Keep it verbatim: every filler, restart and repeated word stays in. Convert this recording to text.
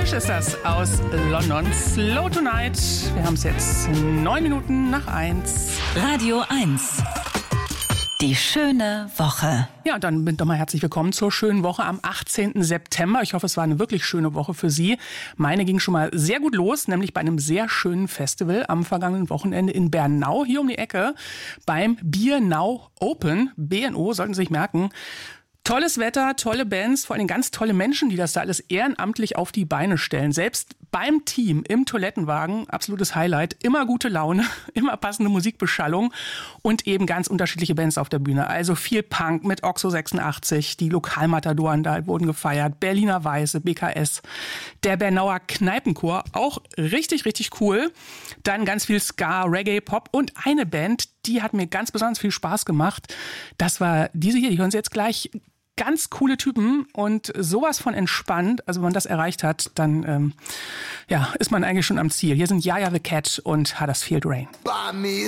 Fish ist das aus London. Slow Tonight. Wir haben es jetzt neun Minuten nach eins. Radio eins. Die schöne Woche. Ja, und dann doch mal herzlich willkommen zur schönen Woche am achtzehnten September. Ich hoffe, es war eine wirklich schöne Woche für Sie. Meine ging schon mal sehr gut los, nämlich bei einem sehr schönen Festival am vergangenen Wochenende in Bernau, hier um die Ecke, beim Beer Now Open. B N O, sollten Sie sich merken. Tolles Wetter, tolle Bands, vor allem ganz tolle Menschen, die das da alles ehrenamtlich auf die Beine stellen. Selbst beim Team im Toilettenwagen, absolutes Highlight, immer gute Laune, immer passende Musikbeschallung und eben ganz unterschiedliche Bands auf der Bühne. Also viel Punk mit Oxo sechsundachtzig, die Lokalmatadoren da wurden gefeiert, Berliner Weiße, B K S, der Bernauer Kneipenchor, auch richtig, richtig cool. Dann ganz viel Ska, Reggae, Pop und eine Band, die hat mir ganz besonders viel Spaß gemacht. Das war diese hier, die hören Sie jetzt gleich. Ganz coole Typen und sowas von entspannt. Also wenn man das erreicht hat, dann ähm, ja, ist man eigentlich schon am Ziel. Hier sind Yaya the Cat und Huddersfield Rain.